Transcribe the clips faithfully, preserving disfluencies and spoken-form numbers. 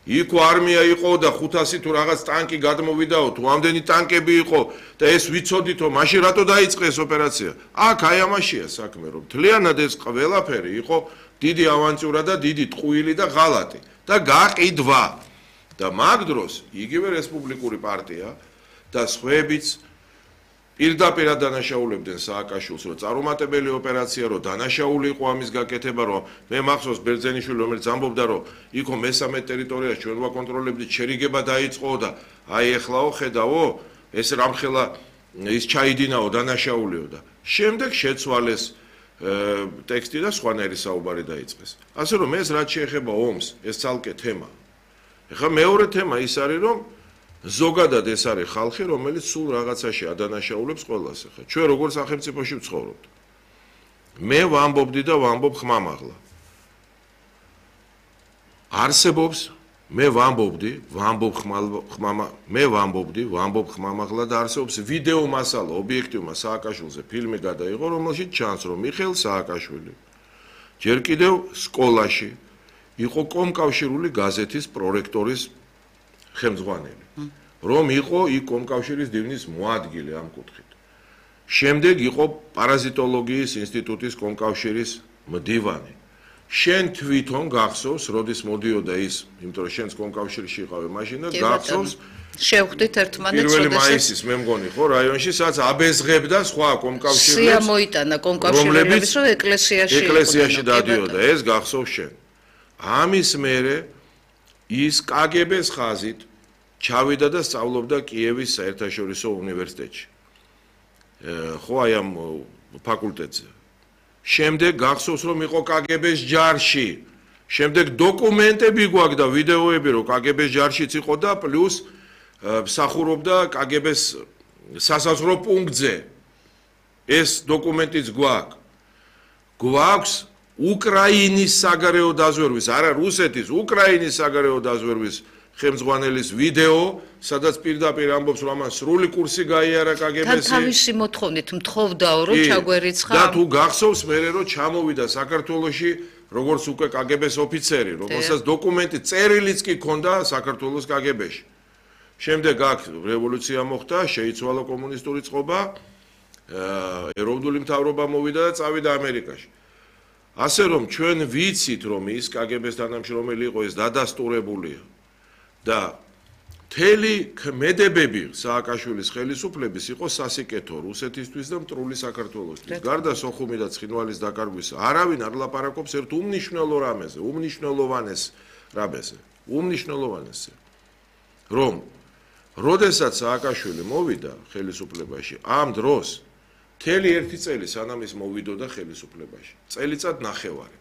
იქ არმია იყო და ხუთასი თუ რაღაც ტანკი გადმოვიდაო, თუ ამდენი ტანკები იყო და ეს ვიცოდითო, მაშინ რატო დაიწყე ეს ოპერაცია? აქ აი ამაშია საქმე, რომ მთლიანად ეს ყველაფერი იყო დიდი ავანტიურა და დიდი ტყუილი და ღალატი და გაყიდვა. და მაგ დროს იგივე რესპუბლიკური პარტია და სხვაებიც პირდაპირ დანაშაულებდნენ სააკაშვილს, რომ წარუმატებელი ოპერაცია, რომ დანაშაული იყო ამის გაკეთება, რომ მე მახსოვს ბერძენიშვილი, რომელიც ამბობდა, რომ იქო მესამე ტერიტორიას ჩვენ ვაკონტროლებდით, შერიგება დაიწყო და აი ეხლაო ხედავო, ეს რამხელა ის ჩაიდინაო დანაშაულიო და შემდეგ შეცვალეს ტექსტი და სხვანაირი საუბარი დაიწყეს. ასე რომ ეს რაც შეეხება ომს, ეს ცალკე თემა. ეხლა მეორე თემა ის არის, რომ ზოგადად ეს არის ხალხი, რომელიც სულ რაღაცაში ადანაშაულებს ყველას. ახლა ჩვენ როგორ სახელმწიფოში ვცხოვრობთ? მე ვამბობდი და ვამბობ ხმამაღლა. არსებობს, მე ვამბობდი, ვამბობ ხმამა, მე ვამბობდი, ვამბობ ხმამაღლა და არსებობს ვიდეო მასალა ობიექტივმა სააკაშვილზე ფილმი გადაიღო, რომელშიც ჩანს, რომ მიხეილ სააკაშვილი ჯერ კიდევ სკოლაში იყო კომკავშირული გაზეთის პროექტორის ხელმძღვანელი. რომ იყო იქ კომკავშირის დივნის მოადგილე ამ კუთხით. შემდეგ იყო პარაზიტოლოგიის ინსტიტუტის კომკავშირის მდივანი. შენ თვითონ გახსოვს, როდის მოდიოდა ის, იმიტომ რომ შენც კომკავშირში იყავე მაშინ და გახსოვს შევხვდით ერთმანეთს პირველი მაისის მე მგონი ხო რაიონში, სადაც აბეზღებდა სხვა კომკავშირებს. სია მოიტანა კომკავშირებს, რომ ეკლესიაში ეკლესიაში დადიოდა, ეს გახსოვს შენ. ამის მერე ის კაგებეს ხაზით ჩავიდა და სწავლობდა კიევის საერთაშორისო უნივერსიტეტში. ხო აი ამ ფაკულტეტზე. შემდეგ გახსოვს, რომ იყო კაგების ჯარში. შემდეგ დოკუმენტები გვაქვს და ვიდეოები, რომ კაგების ჯარშიც იყო და პლუს მსახურობდა კაგების სასაზღვრო პუნქტზე. ეს დოკუმენტიც გვაქვს. გვაქვს უკრაინის საგარეო დაზვერვის, არა რუსეთის, უკრაინის საგარეო დაზვერვის ხელმძღვანელის ვიდეო, სადაც პირდაპირ ამბობს, რომ ამან სრული კურსი გაიარა კაგებსი. თან თავისი მოთხოვნით მთხოვდაო, რომ ჩაგვერიცხა. და თუ გახსოვს მერე, რომ ჩამოვიდა საქართველოში, როგორც უკვე კაგების ოფიცერი, რომელსაც დოკუმენტი წერილიც კი ჰქონდა საქართველოს კაგებში. შემდეგ აქ რევოლუცია მოხდა, შეიცვალა კომუნისტური წყობა, ეროვნული მთავრობა მოვიდა და წავიდა ამერიკაში. ასე რომ ჩვენ ვიცით, რომ ის კაგების თანამშრომელი იყო, ეს დადასტურებულია. და მთელი ქმედებები სააკაშვილის ხელისუფლების იყო სასიკეთო რუსეთისთვის და მტრული საქართველოსთვის. გარდა სოხუმი და ცხინვალის დაკარგვისა, არავინ არ ლაპარაკობს ერთ უმნიშვნელო რამეზე, უმნიშვნელოვანეს რამეზე, უმნიშვნელოვანესზე. რომ როდესაც სააკაშვილი მოვიდა ხელისუფლებაში, ამ დროს მთელი ერთი წელი სანამ ის მოვიდოდა ხელისუფლებაში, წელიწად ნახევარი.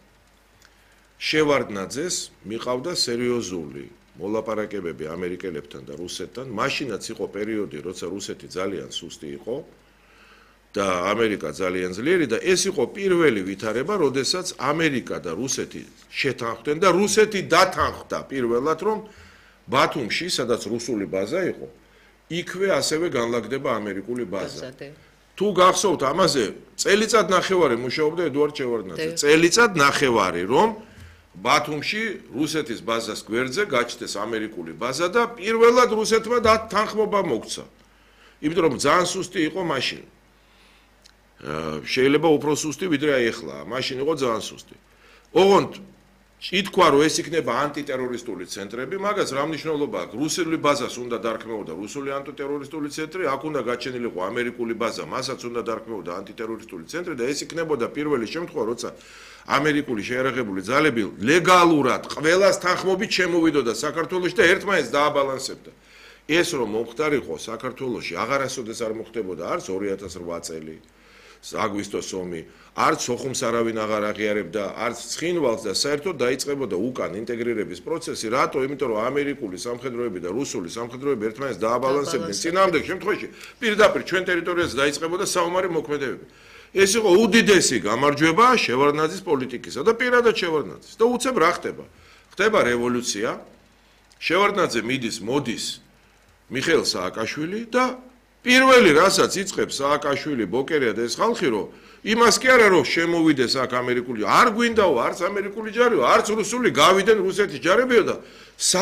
შევარდნაძეს მიყავდა სერიოზული მოლაპარაკებები ამერიკელებთან და რუსეთთან, მაშინაც იყო პერიოდი, როცა რუსეთი ძალიან სუსტი იყო და ამერიკა ძალიან ძლიერი და ეს იყო პირველი ვითარება, როდესაც ამერიკა და რუსეთი შეთანხმდნენ და რუსეთი დათანხმდა პირველად, რომ ბათუმში, სადაც რუსული ბაზა იყო, იქვე ასევე განლაგდება ამერიკული ბაზა. თუ გახსოვთ ამაზე, წელიწად ნახევარი მუშაობდა ედუარდ შევარდნაძე, წელიწად ნახევარი, რომ ბათუმში რუსეთის ბაზას გვერდზე გაჩნდეს ამერიკული ბაზა და პირველად რუსეთმა დათანხმება მოგვცა. იმიტომ რომ ძალიან სუსტი იყო მაშინ. შეიძლება უფრო სუსტი ვიდრე აი ახლა, მაშინ იყო ძალიან სუსტი. ოღონდ ითქვა, რომ ეს იქნება ანტიტერორისტული ცენტრები, მაგას რა მნიშვნელობა აქვს? რუსული ბაზას უნდა დარქმეოდა რუსული ანტიტერორისტული ცენტრი, აქ უნდა გაჩენილიყო ამერიკული ბაზა, მასაც უნდა დარქმეოდა ანტიტერორისტული ცენტრი და ეს იქნებოდა პირველი შემთხვევა, როცა ამერიკული შეიარაღებული ძალები ლეგალურად ყველას თანხმობით შემოვიდოდა საქართველოში და ერთმანეთს დააბალანსებდა. ეს რომ მომხდარიყო საქართველოში აღარასოდეს არ მოხდებოდა, არც ორი ათას რვა წელი. აგვისტოს ომი, არც სოხუმს არავინ აღარ აღიარებდა, არც ცხინვალს და საერთოდ დაიწყებოდა უკან ინტეგრირების პროცესი, რატო? იმიტომ რომ ამერიკული სამხედროები და რუსული სამხედროები ერთმანეთს დააბალანსებდნენ. წინააღმდეგ შემთხვევაში პირდაპირ ჩვენ ტერიტორიაზე დაიწყებოდა საომარი მოქმედებები. ეს იყო უდიდესი გამარჯვება შევარდნაძის პოლიტიკისა და პირადად შევარდნაძის. და უცებ რა ხდება? ხდება რევოლუცია. შევარდნაძე მიდის, მოდის მიხეილ სააკაშვილი და პირველი რასაც იწყებს სააკაშვილი, ბოკერია და ეს ხალხი, რომ იმას კი არა რომ შემოვიდეს აქ ამერიკული, არ გვინდაო არც ამერიკული ჯარიო, არც რუსული, გავიდნენ რუსეთის ჯარებიო და